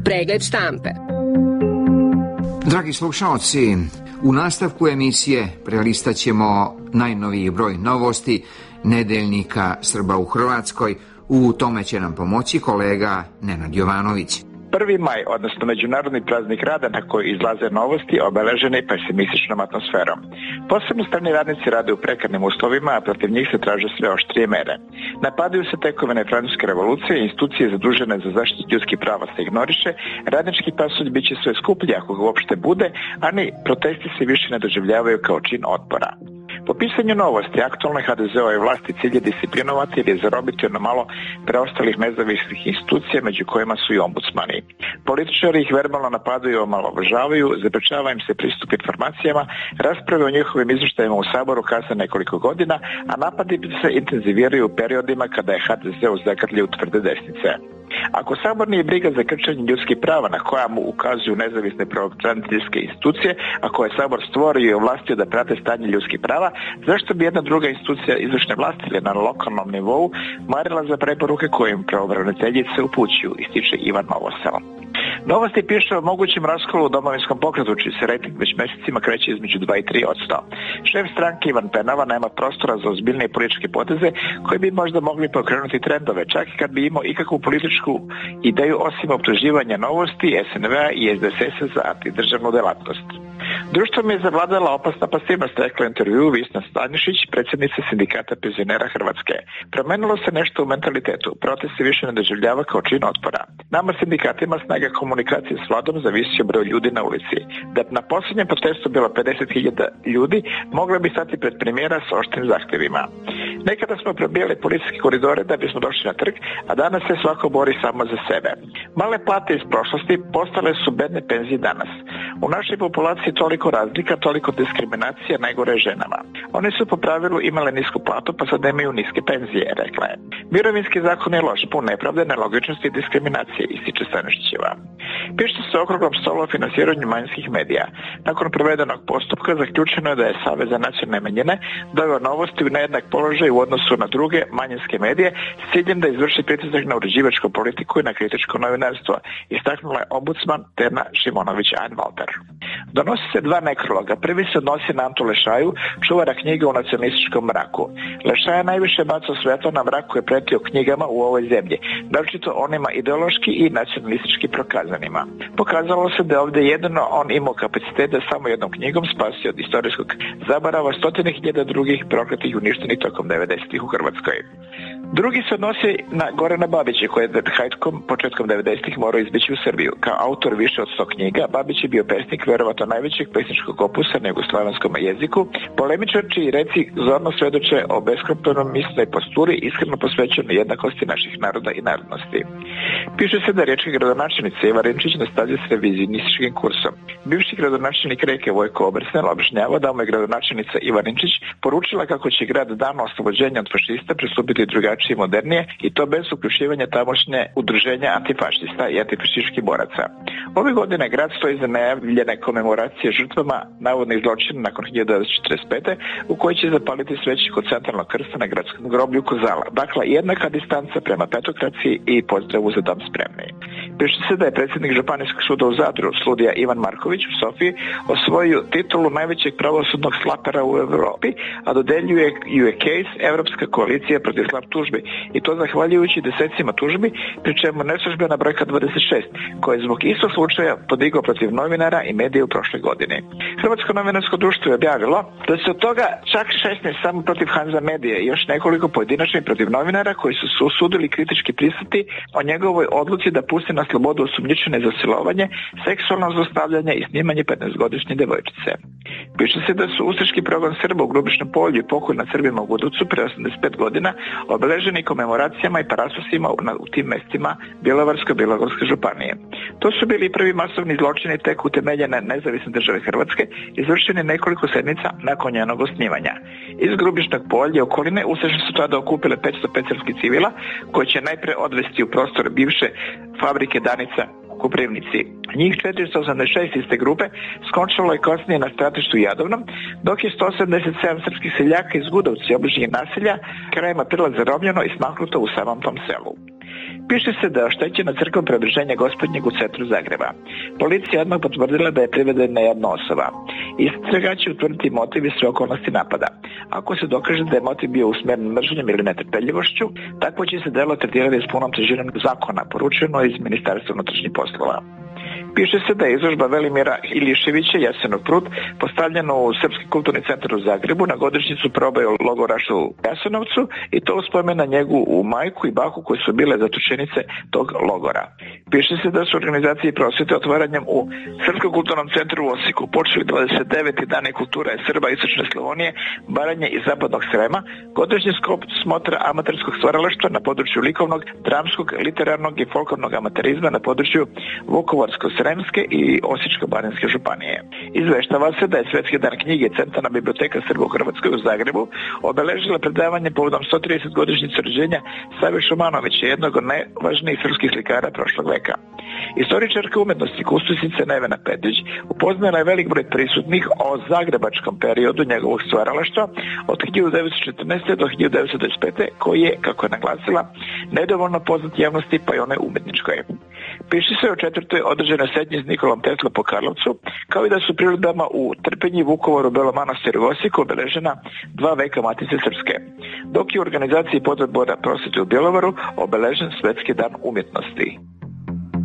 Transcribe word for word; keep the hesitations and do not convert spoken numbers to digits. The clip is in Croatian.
Pregled štampe. Dragi slušalci, u nastavku emisije prelistat ćemo najnoviji broj novosti nedeljnika Srba u Hrvatskoj. U tome će nam pomoći kolega Nenad Jovanović. prvi maj, odnosno Međunarodni praznik rada na koji izlaze novosti, obeležen je pesimističnom atmosferom. Posebno strani radnici rade u prekarnim uslovima, a protiv njih se traže sve oštrije mere. Napadaju se tekovine Francuske revolucije, institucije zadužene za zaštitu ljudskih prava se ignoriše, radnički pasulj bit će sve skuplji ako ga uopšte bude, a ni protesti se više ne doživljavaju kao čin otpora. Po pisanju novosti, aktualne ha de ze-ove vlasti cilj je disciplinovati ili je zarobiti ono malo preostalih nezavisnih institucija, među kojima su i ombudsmani. Političari ih verbalno napadaju i omalovažavaju, zaprečava im se pristup informacijama, rasprave o njihovim izvještajima u Saboru kasne nekoliko godina, a napadi se intenziviraju u periodima kada je ha de ze u zagrljaju tvrde desnice. Ako Sabor nije briga za kršenje ljudskih prava na koja mu ukazuju nezavisne pravobraniteljske institucije, a koje je Sabor stvorio i ovlastio da prate stanje ljudskih prava, zašto bi jedna druga institucija izvršne vlasti ili na lokalnom nivou marila za preporuke koje im pravobraniteljice upućuju, ističe Ivan Novosel. Novosti piše o mogućem raskolu u Domovinskom pokretu, čiji se rejting već mjesecima kreće između dva i tri posto. Šef stranke Ivan Penava nema prostora za ozbiljnije političke poteze koji bi možda mogli pokrenuti trendove, čak i kad bi imao ikakvu političku ideju osim optuživanja Novosti, es en ve a i es de es es za antidržavnu delatnost. Društvom je zavladala opasna pasivnost, rekla u intervjuu Visna Stanišić, predsjednica sindikata penzionera Hrvatske. Promenilo se nešto u mentalitetu, protest se više ne doživljava kao čin otpora. Nama sindikatima snaga komunikacije s vladom zavisi o broju ljudi na ulici. Da na posljednjem protestu bilo pedeset hiljada ljudi, moglo bi stati pred premijera s oštrim zahtjevima. Nekada smo probijali policijske koridore da bismo došli na trg, a danas se svako bori samo za sebe. Male plate iz prošlosti postale su bedne penzije danas. U našoj populaciji toliko razlika, toliko diskriminacija, najgore je ženama. One su po pravilu imale nisku platu, pa sad nemaju niske penzije, rekla je. Mirovinski zakon je loš, pun nepravde, nelogičnosti i diskriminacije, ističe Stanišićeva. Piše se o okruglom stolu o financiranju manjinskih medija. Nakon provedenog postupka zaključeno je da je Savez za nacionalne manjine doveo Novosti u nejednak položaj u odnosu na druge manjinske medije s ciljem da izvrši pritisak na uređivačku politiku i na kritičko novinarstvo, istaknula je ombudsman Terna Šimonović-Einwalter. Donosi se dva nekrologa. Prvi se odnosi na Antu Lešaju, čuvara knjiga u nacionalističkom mraku. Lešaja najviše bacao svetlo na mrak koji je pretio knjigama u ovoj zemlji, naročito onima ideološki i nacionalistički prokazanima. Pokazalo se da je ovdje jedino on imao kapacitet da samo jednom knjigom spasi od istorijskog zaborava stotine hiljada drugih prokletih i uništenih tokom devedesetih u Hrvatskoj. Drugi se odnosi na Gorana Babića, koji je hajtkom početkom devedesetih morao izbjeći u Srbiju. Kao autor više od sto knjiga, Babić je bio pesnik verovatno najvećeg pesničkog opusa na jugoslavenskom jeziku, polemičar čiji reci zorno svedoče o beskrupnom mislnoj posturi iskreno posvećenoj jednakosti naših naroda i narodnosti. Piše se da riječki gradonačelnica Eva Rinčić nastavlja s revizionističkim kursom. Bivši gradonačelnik Rijeke Vojko Obersnel objašnjava da mu je gradonačelnica Eva Rinčić poručila kako će grad dan oslobođenja od fašista pristupiti drugačije i modernije, i to bez uključivanja tamošnje udruženja antifašista i antifašističkih boraca. Ove godine grad stoji za najavljene komemoracije žrtvama navodnih zločina nakon hiljadu devetsto četrdeset pete u kojoj će zapaliti sveće kod centralnog krsta na gradskom groblju Kozala. Dakle, jednaka distanca prema petokraciji i pozdravu za dom spremni. Piše se da je predsjednik Županijskog suda u Zadru, sudija Ivan Marković u Sofiji, osvojio titulu najvećeg pravosudnog slapera u Europi, a dodeljuje ju je case Europska koalicija protiv slap tužbi, i to zahvaljujući desecima tužbi, pri čemu neslužbena brojka dvadeset šest, koja je zbog istog slučaja podigao protiv novinara i medija u prošle godine. Hrvatsko novinarsko društvo je objavilo da se od toga čak šesnaest samo protiv Hanza Medije i još nekoliko pojedinačnih protiv novinara koji su se usudili kritički prisutiti o njegovoj odluci da pusti na slobodu osumnjičene za silovanje, seksualno zlostavljanje i snimanje petnaestogodišnje devojčice. Piše se da su ustaški progon Srba u Grubišnom polju i pokoj nad Srbima u Gudovcu pre osamdeset pet godina obeleženi komemoracijama i parasusima u tim mestima Bjelovarsko-bilogorske županije. To su bili prvi masovni zločini tek utemeljene nezavisne države Hrvatske, izvršeni nekoliko sedmica nakon njenog osnivanja. Iz Grubišnog polja i okoline ustaše su tada okupile petsto pet srpskih civila, koje će najpre odvesti u prostor bivše fabrike Danica u Koprivnici. Njih četiristo osamdeset šest iste grupe skončalo je kasnije na stratištu Jadovnom, dok je sto sedamdeset sedam srpskih seljaka iz Gudovci i obližnjih naselja krajem aprila zarobljeno i smaknuto u samom tom selu. Piše se da je oštećena crkva Preobraženja Gospodnjeg u centru Zagreba. Policija odmah potvrdila da je privedena jedna osoba. Istraga će utvrditi motiv i sve okolnosti napada. Ako se dokaže da je motiv bio usmjeren mržnjom ili netrpeljivošću, takvo će se delo tretirati s punom težinom zakona, poručeno iz Ministarstva unutrašnjih poslova. Piše se da je izložba Velimira Iliševića Jasenov prut postavljena u Srpski kulturni centar u Zagrebu na godišnjicu proboja logoraša u Jasenovcu i to u spomen na njegu u majku i baku koje su bile zatočenice tog logora. Piše se da su organizacije prosvjete otvaranjem u Srpskom kulturnom centru u Osijeku počeli dvadeset deveti dane kulture Srba Istočne Slavonije, Baranje i Zapadnog Srema, godišnji skop smotra amaterskog stvaralaštva na području likovnog, dramskog, literarnog i folklornog amaterizma na području Vukovarsko-sremske i Osječko-baranjske županije. Izveštava se da je Svjetski dan knjige Centralna biblioteka Srba u Hrvatskoj u Zagrebu obeležila predavanje povodom sto trideset godišnjice rođenja Save Šumanovića, jednog od najvažnijih srpskih slikara prošlog veka. Istoričarka umetnosti kustosnica Nevena Petić upoznala je velik broj prisutnih o zagrebačkom periodu njegovog stvaralaštva od hiljadu devetsto četrnaeste do hiljadu devetsto dvadeset pete koji je, kako je naglasila, nedovoljno poznat javnosti pa i one umetničkoj. Piše se o četvrtoj održanoj sedmi s Nikolom Tesla po Karlovcu, kao i da su prirodama u Trpenji, Vukovaru, Belom Manastiru i Osijeku obeležena dva veka Matice Srpske, dok je u organizaciji pododbora prosvjete u Bjelovaru obeležen Svjetski dan umjetnosti.